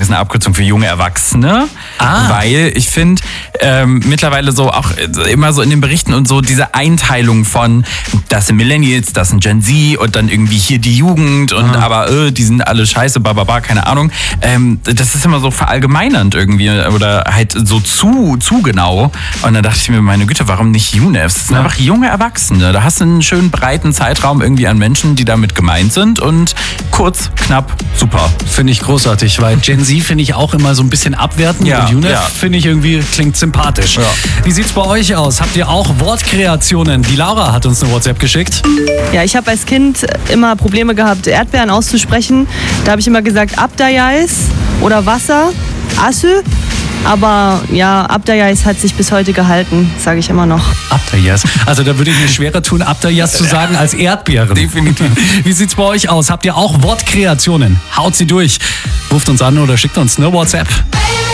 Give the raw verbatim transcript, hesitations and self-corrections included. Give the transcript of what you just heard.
ist eine Abkürzung für junge Erwachsene. Ah. Weil ich finde, ähm, mittlerweile so auch immer so in den Berichten und so diese Einteilung von, das sind Millennials, das sind Gen Z und dann irgendwie hier die Jugend und ah. aber äh, die sind alle scheiße, bababa, keine Ahnung. Ähm, das ist immer so verallgemeinernd irgendwie oder halt so zu, zu genau. Und dann dachte ich mir, meine Güte, warum nicht U N E Fs? Das sind Ja. einfach junge Erwachsene. Da hast du einen schönen breiten Zeitraum irgendwie an Menschen, die damit gemeint sind und kurz, knapp, super. Finde ich großartig, weil Gen Z finde ich auch immer so ein bisschen abwertend Ja, und U N E F ja. finde ich irgendwie klingt sympathisch. Ja. Wie sieht's bei euch aus? Habt ihr auch Wortkreationen? Die Laura hat uns eine WhatsApp geschickt. Ja, ich habe als Kind immer Probleme gehabt, Erdbeeren auszusprechen. Da habe ich immer gesagt Abdayais oder Wasser, Assü. Aber ja, Abdayais hat sich bis heute gehalten, sage ich immer noch. Abdayas. Also da würde ich mir schwerer tun, Abdayas zu sagen als Erdbeeren. Definitiv. Wie sieht's bei euch aus? Habt ihr auch Wortkreationen? Haut sie durch. Ruft uns an oder schickt uns eine WhatsApp.